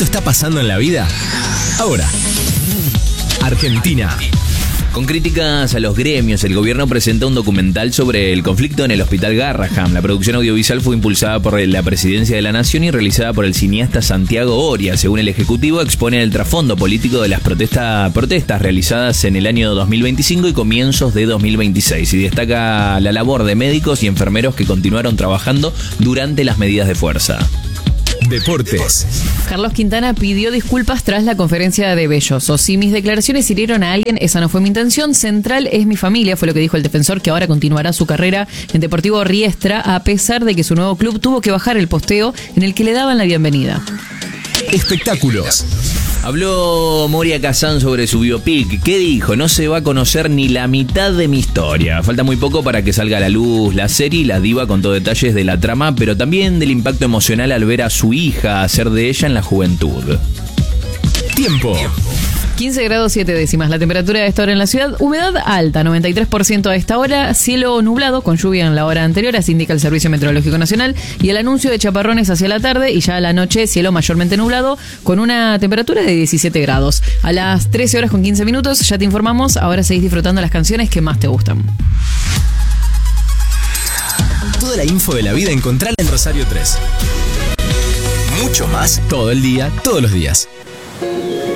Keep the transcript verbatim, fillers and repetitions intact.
Esto está pasando en la vida ahora. Argentina. Con críticas a los gremios, el gobierno presenta un documental sobre el conflicto en el Hospital Garrahan. La producción audiovisual fue impulsada por la Presidencia de la Nación y realizada por el cineasta Santiago Oria. Según el Ejecutivo, expone el trasfondo político de las protesta, protestas realizadas en el año dos mil veinticinco y comienzos de dos mil veintiséis y destaca la labor de médicos y enfermeros que continuaron trabajando durante las medidas de fuerza. Deportes. Carlos Quintana pidió disculpas tras la conferencia de Belloso. Si mis declaraciones hirieron a alguien, esa no fue mi intención. Central es mi familia, fue lo que dijo el defensor, que ahora continuará su carrera en Deportivo Riestra, a pesar de que su nuevo club tuvo que bajar el posteo en el que le daban la bienvenida. Espectáculos. Habló Moria Kazan sobre su biopic. ¿Qué dijo? No se va a conocer ni la mitad de mi historia. Falta muy poco para que salga a la luz la serie y la diva contó detalles de la trama, pero también del impacto emocional al ver a su hija hacer de ella en la juventud. Tiempo. quince grados siete décimas la temperatura a esta hora en la ciudad, humedad alta, noventa y tres por ciento a esta hora, cielo nublado con lluvia en la hora anterior, así indica el Servicio Meteorológico Nacional, y el anuncio de chaparrones hacia la tarde y ya a la noche cielo mayormente nublado con una temperatura de diecisiete grados. A las trece horas con quince minutos ya te informamos, ahora seguís disfrutando las canciones que más te gustan. Toda la info de la vida encontrala en Rosario tres. Mucho más todo el día, todos los días.